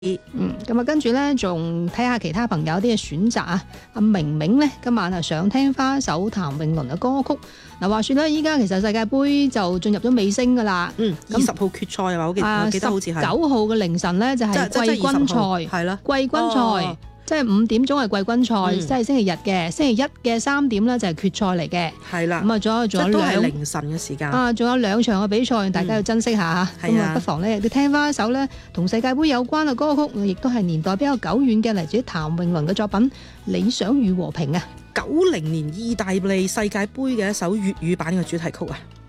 咁啊，跟住咧，仲睇下其他朋友啲嘅選擇啊。阿明明咧，今晚係想聽翻一首譚詠麟嘅歌曲。嗱，話說咧，依家其實世界盃就進入咗尾聲噶啦。 20號決賽啊，我記得好似係 9號嘅凌晨咧，就係季軍賽， 係啦， 季軍賽。即係5點鐘係季軍賽，即係星期日嘅，星期一嘅3點咧就係決賽嚟嘅。 係啦， 咁啊，仲有都係凌晨嘅時間啊，仲有2場嘅比賽，大家要珍惜下嚇。咁啊，不妨咧，你聽翻一首咧同世界盃有關嘅歌曲，亦都係年代比較久遠嘅，嚟自譚詠麟嘅作品《理想與和平》啊。 90年意大利世界盃嘅一首粵語版嘅主題曲啊。